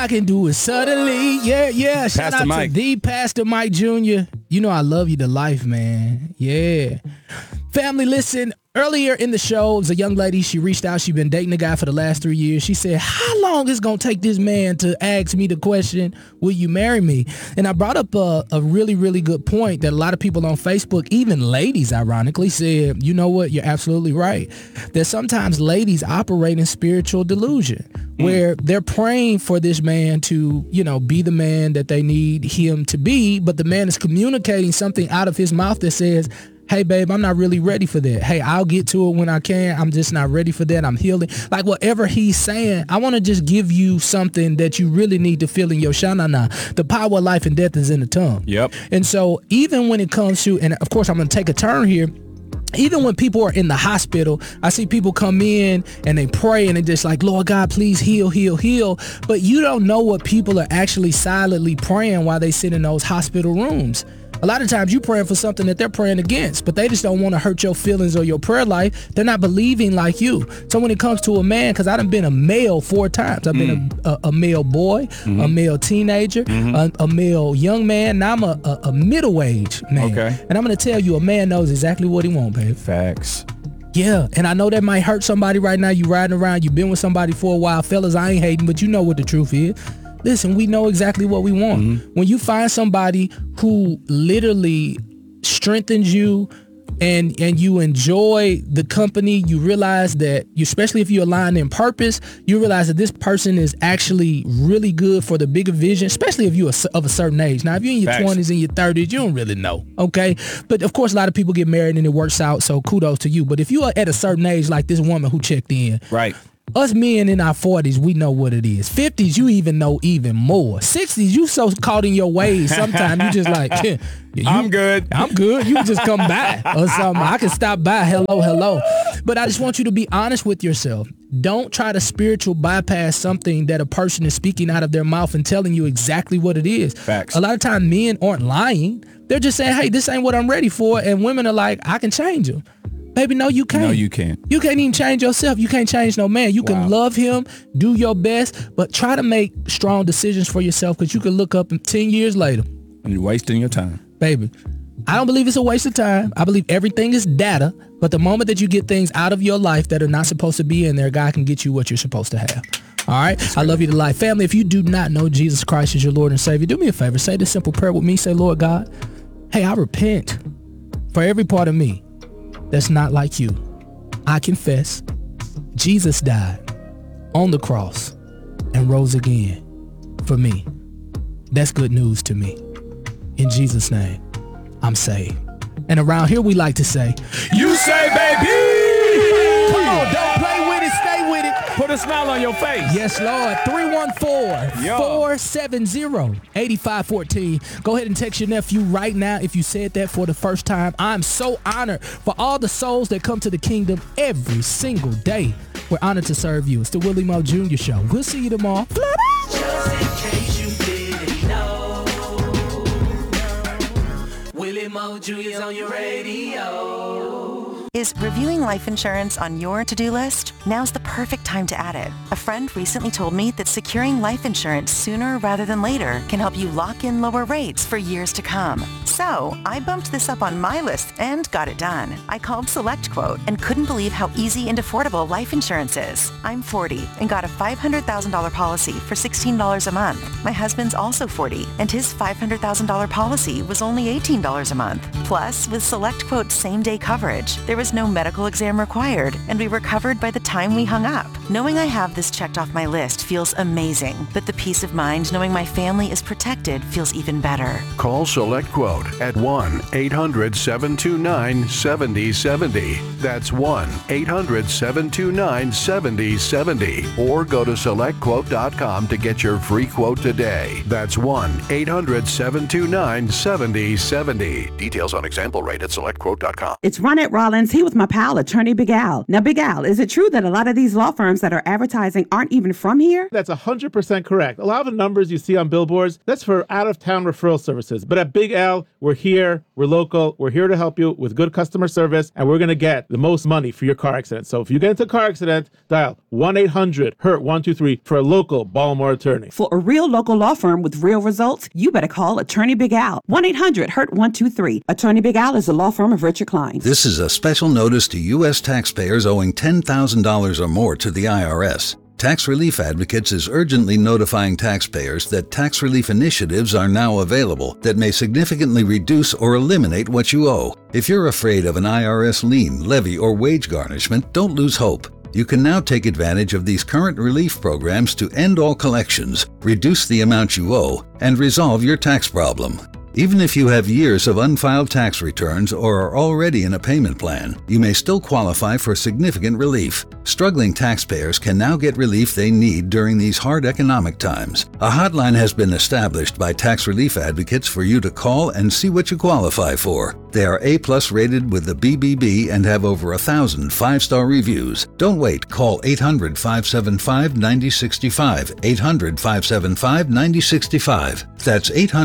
I can do it suddenly. Yeah. Shout out to the Pastor Mike Jr. You know I love you to life, man. Yeah. Family, listen. Earlier in the show, there's a young lady. She reached out. She's been dating a guy for the last 3 years. She said, how long is it going to take this man to ask me the question, will you marry me? And I brought up a really, really good point that a lot of people on Facebook, even ladies, ironically, said, you know what? You're absolutely right. That sometimes ladies operate in spiritual delusion where they're praying for this man to, be the man that they need him to be. But the man is communicating something out of his mouth that says, hey, babe, I'm not really ready for that. Hey, I'll get to it when I can. I'm just not ready for that. I'm healing. Like whatever he's saying, I want to just give you something that you really need to feel in your shanana. The power of life and death is in the tongue. Yep. And so even when it comes to, and of course I'm going to take a turn here, even when people are in the hospital, I see people come in and they pray and they just like, Lord God, please heal, heal, heal. But you don't know what people are actually silently praying while they sit in those hospital rooms. A lot of times you praying for something that they're praying against, but they just don't want to hurt your feelings or your prayer life. They're not believing like you. So when it comes to a man, because I done been a male 4 times. I've been a male boy, a male teenager, a male young man. Now I'm a middle-aged man. Okay. And I'm going to tell you, a man knows exactly what he wants, babe. Facts. Yeah, and I know that might hurt somebody right now. You riding around, you been with somebody for a while. Fellas, I ain't hating, but you know what the truth is. Listen, we know exactly what we want. When you find somebody who literally strengthens you and you enjoy the company, you realize that, especially if you align in purpose, you realize that this person is actually really good for the bigger vision, especially if you're of a certain age. Now, if you're in your 20s and your 30s, you don't really know, okay? But of course, a lot of people get married and it works out, so kudos to you. But if you are at a certain age, like this woman who checked in, right? Us men in our 40s, we know what it is. 50s, you even know even more. 60s, you so caught in your ways sometimes you just like, I'm good. You can just come by or something. I can stop by. Hello. But I just want you to be honest with yourself. Don't try to spiritual bypass something that a person is speaking out of their mouth and telling you exactly what it is. Facts. A lot of times men aren't lying. They're just saying, hey, this ain't what I'm ready for. And women are like, I can change them. Baby, no, you can't. No, you can't. You can't even change yourself. You can't change no man. You can love him, do your best, but try to make strong decisions for yourself because you can look up 10 years later. And you're wasting your time. Baby, I don't believe it's a waste of time. I believe everything is data, but the moment that you get things out of your life that are not supposed to be in there, God can get you what you're supposed to have. All right? I love you to life. Family, if you do not know Jesus Christ as your Lord and Savior, do me a favor. Say this simple prayer with me. Say, Lord God, hey, I repent for every part of me that's not like you. I confess Jesus died on the cross and rose again for me. That's good news to me. In Jesus' name, I'm saved. And around here we like to say, you say, baby! Come on, don't play with it, stay with it. Put a smile on your face. Yes, Lord. 314-470-8514. Go ahead and text your nephew right now if you said that for the first time. I'm so honored for all the souls that come to the kingdom every single day. We're honored to serve you. It's the Willie Moe Jr. Show. We'll see you tomorrow. Just in case you didn't know, Willie Moe Jr. is on your radio. Is reviewing life insurance on your to-do list? Now's the perfect time to add it. A friend recently told me that securing life insurance sooner rather than later can help you lock in lower rates for years to come. So I bumped this up on my list and got it done. I called SelectQuote and couldn't believe how easy and affordable life insurance is. I'm 40 and got a $500,000 policy for $16 a month. My husband's also 40 and his $500,000 policy was only $18 a month. Plus, with SelectQuote's same-day coverage, there was no medical exam required, and we were covered by the time we hung up. Knowing I have this checked off my list feels amazing, but the peace of mind knowing my family is protected feels even better. Call SelectQuote at 1-800-729-7070. That's 1-800-729-7070. Or go to SelectQuote.com to get your free quote today. That's 1-800-729-7070. Details on example rate at SelectQuote.com. It's Ronette Rollins is he with my pal, attorney Big Al. Now, Big Al, is it true that a lot of these law firms that are advertising aren't even from here? That's 100% correct. A lot of the numbers you see on billboards, that's for out-of-town referral services. But at Big Al, we're here, we're local, we're here to help you with good customer service, and we're going to get the most money for your car accident. So if you get into a car accident, dial 1-800-HURT-123 for a local Baltimore attorney. For a real local law firm with real results, you better call attorney Big Al. 1-800-HURT-123. Attorney Big Al is a law firm of Richard Klein. This is a special notice to U.S. taxpayers owing $10,000 or more to the IRS. Tax Relief Advocates is urgently notifying taxpayers that tax relief initiatives are now available that may significantly reduce or eliminate what you owe. If you're afraid of an IRS lien, levy, or wage garnishment, don't lose hope. You can now take advantage of these current relief programs to end all collections, reduce the amount you owe, and resolve your tax problem. Even if you have years of unfiled tax returns or are already in a payment plan, you may still qualify for significant relief. Struggling taxpayers can now get relief they need during these hard economic times. A hotline has been established by Tax Relief Advocates for you to call and see what you qualify for. They are A+ rated with the BBB and have over 1,000 5-star reviews. Don't wait. Call 800-575-9065. 800-575-9065. That's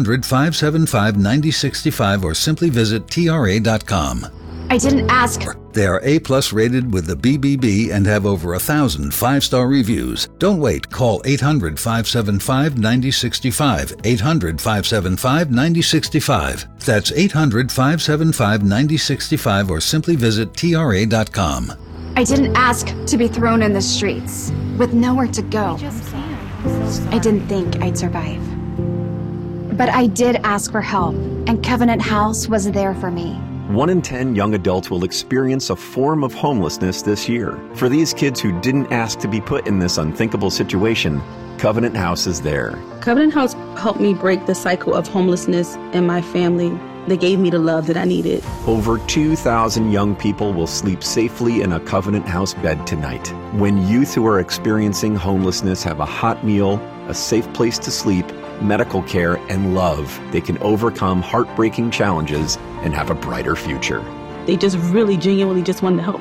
800-575-9065 or simply visit TRA.com. I didn't ask. They are A+ rated with the BBB and have over 1,000 5-star reviews. Don't wait. Call 800-575-9065. 800-575-9065. That's 800-575-9065 or simply visit TRA.com. I didn't ask to be thrown in the streets with nowhere to go. I didn't think I'd survive. But I did ask for help, and Covenant House was there for me. 1 in 10 young adults will experience a form of homelessness this year. For these kids who didn't ask to be put in this unthinkable situation, Covenant House is there. Covenant House helped me break the cycle of homelessness in my family. They gave me the love that I needed. Over 2,000 young people will sleep safely in a Covenant House bed tonight. When youth who are experiencing homelessness have a hot meal, a safe place to sleep, medical care, and love, they can overcome heartbreaking challenges and have a brighter future. They just really genuinely just wanted to help